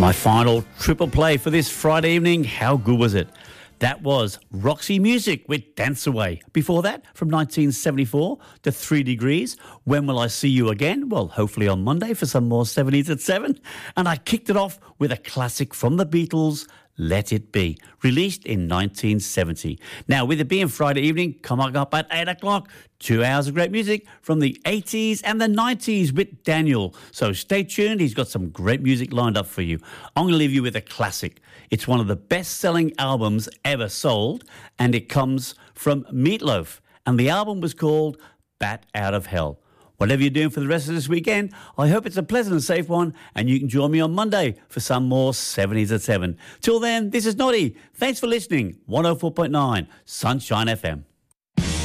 My final triple play for this Friday evening. How good was it? That was Roxy Music with Dance Away. Before that, from 1974 to 3 Degrees, When Will I See You Again? Well, hopefully on Monday for some more 70s at 7. And I kicked it off with a classic from the Beatles, Let It Be, released in 1970. Now, with it being Friday evening, coming up at 8 o'clock, 2 hours of great music from the 80s and the 90s with Daniel. So stay tuned. He's got some great music lined up for you. I'm going to leave you with a classic. It's one of the best-selling albums ever sold, and it comes from Meatloaf. And the album was called Bat Out of Hell. Whatever you're doing for the rest of this weekend, I hope it's a pleasant and safe one, and you can join me on Monday for some more 70s at 7. Till then, this is Noddy. Thanks for listening. 104.9 Sunshine FM.